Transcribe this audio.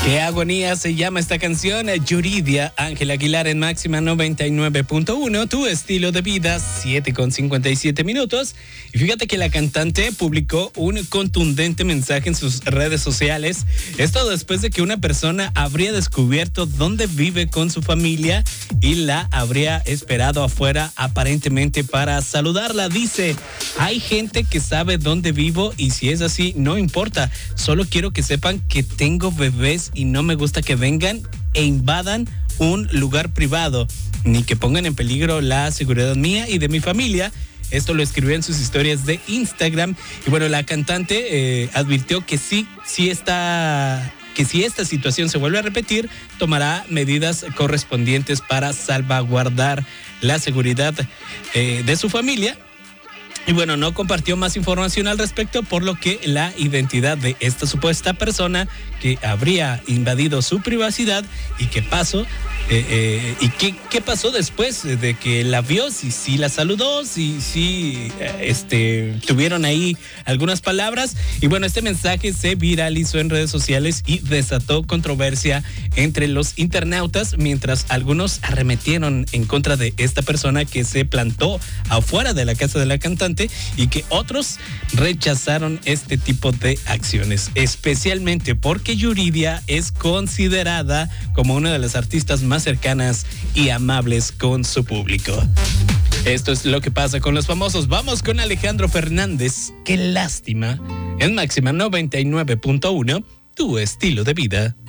Qué agonía se llama esta canción. Yuridia, Ángel Aguilar en Máxima 99.1. Tu estilo de vida, 7:57. Y fíjate que la cantante publicó un contundente mensaje en sus redes sociales. Esto después de que una persona habría descubierto dónde vive con su familia y la habría esperado afuera aparentemente para saludarla. Dice: hay gente que sabe dónde vivo y si es así, no importa. Solo quiero que sepan que tengo bebés y no me gusta que vengan e invadan un lugar privado, ni que pongan en peligro la seguridad mía y de mi familia. Esto lo escribió en sus historias de Instagram. Y bueno, la cantante advirtió que si esta situación se vuelve a repetir, tomará medidas correspondientes para salvaguardar la seguridad de su familia. Y bueno, no compartió más información al respecto, por lo que la identidad de esta supuesta persona que habría invadido su privacidad y qué pasó después de que la vio, si la saludó, si tuvieron ahí algunas palabras. Y bueno, este mensaje se viralizó en redes sociales y desató controversia entre los internautas, mientras algunos arremetieron en contra de esta persona que se plantó afuera de la casa de la cantante, y que otros rechazaron este tipo de acciones, especialmente porque Yuridia es considerada como una de las artistas más cercanas y amables con su público. Esto es lo que pasa con los famosos. Vamos con Alejandro Fernández. Qué lástima. En Máxima 99.1, tu estilo de vida.